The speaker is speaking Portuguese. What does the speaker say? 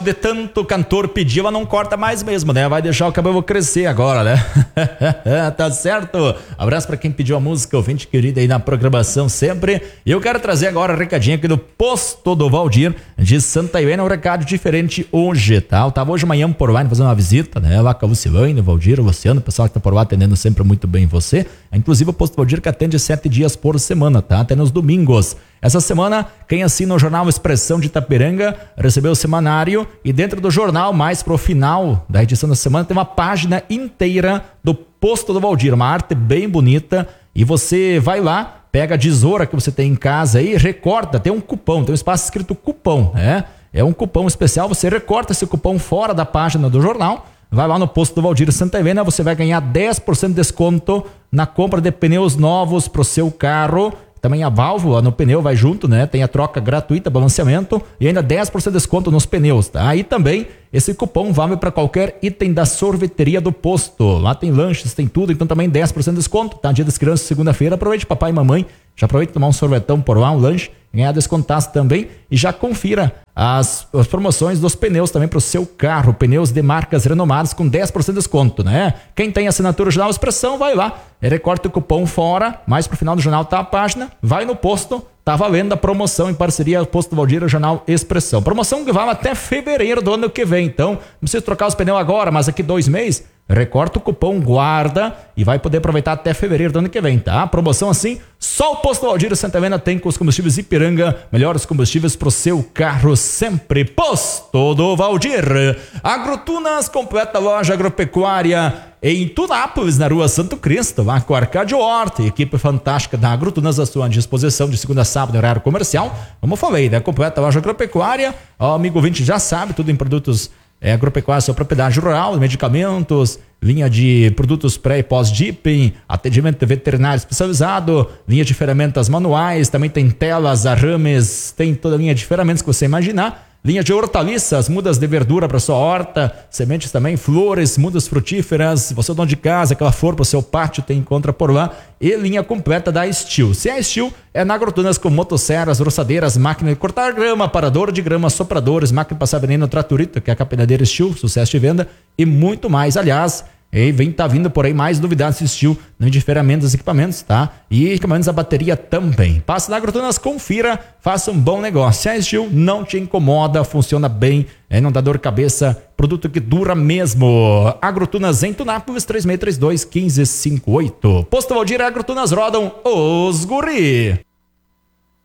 De tanto cantor pedir, ela não corta mais mesmo, né? Vai deixar o cabelo crescer agora, né? Tá certo? Abraço pra quem pediu a música, ouvinte querido aí na programação sempre. E eu quero trazer agora um recadinho aqui do Posto do Valdir de Santa Helena, um recado diferente hoje, tá? Eu tava hoje amanhã por lá fazendo uma visita, né? Lá com a Lucilane, o Valdir, o Luciano, o pessoal que tá por lá atendendo sempre muito bem você. Inclusive o Posto do Valdir que atende 7 dias por semana, tá? Até nos domingos. Essa semana, quem assina o jornal Expressão de Itapiranga recebeu o semanário e dentro do jornal, mais pro final da edição da semana, tem uma página inteira do Posto do Valdir, uma arte bem bonita e você vai lá, pega a tesoura que você tem em casa aí, recorta, tem um cupom, tem um espaço escrito cupom, né? É um cupom especial, você recorta esse cupom fora da página do jornal, vai lá no Posto do Valdir Santa Helena, você vai ganhar 10% de desconto na compra de pneus novos pro seu carro. Também a válvula no pneu vai junto, né? Tem a troca gratuita, balanceamento e ainda 10% de desconto nos pneus, tá? Aí também esse cupom vale para qualquer item da sorveteria do posto. Lá tem lanches, tem tudo, então também 10% de desconto, tá? Dia das Crianças, segunda-feira, aproveite papai e mamãe, já aproveite tomar um sorvetão por lá, um lanche, ganhar descontaço também e já confira as promoções dos pneus também para o seu carro, pneus de marcas renomadas com 10% de desconto, né? Quem tem assinatura Jornal Expressão, vai lá, recorta o cupom fora, mais pro final do jornal tá a página, vai no posto, tá valendo a promoção em parceria Posto Valdir e Jornal Expressão. Promoção que vale até fevereiro do ano que vem, então não precisa trocar os pneus agora, mas aqui 2 meses, recorta o cupom, guarda e vai poder aproveitar até fevereiro do ano que vem, tá? Promoção assim, só o Posto Valdir Santa Helena tem com os combustíveis Ipiranga, melhores combustíveis pro seu carro sempre. Posto do Valdir. Agrotunas, completa loja agropecuária em Tunápolis, na rua Santo Cristo, lá com Arcádio Horta, equipe fantástica da Agrotunas à sua disposição de segunda a sábado, horário comercial. Como eu falei, né? Completa loja agropecuária, o amigo ouvinte já sabe, tudo em produtos agropecuária, sua propriedade rural, medicamentos, linha de produtos pré e pós-dipping, atendimento veterinário especializado, linha de ferramentas manuais, também tem telas, arrames, tem toda a linha de ferramentas que você imaginar. Linha de hortaliças, mudas de verdura para sua horta, sementes também, flores, mudas frutíferas. Se você é dono de casa, aquela flor para o seu pátio, tem encontra por lá. E linha completa da Steel. Se é Steel, é na Agrotunas com motosserras, roçadeiras, máquina de cortar grama, parador de grama, sopradores, máquina de passar veneno, tratorito, que é a capinadeira Steel, sucesso de venda e muito mais. Aliás, tá vindo por aí mais novidades Steel de ferramentas e equipamentos, tá? E equipamentos a bateria também. Passe na Agrotunas, confira, faça um bom negócio. Se a Steel não te incomoda, funciona bem, não dá dor de cabeça, produto que dura mesmo. Agrotunas em Tunápolis, 3632-1558. Posto Valdir, Agrotunas rodam os guri.